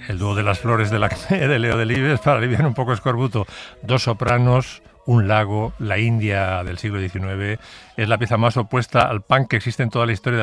El dúo de las flores de la de Leo Delibes, para aliviar un poco escorbuto. Dos sopranos, un lago, la India del siglo XIX. Es la pieza más opuesta al punk que existe en toda la historia de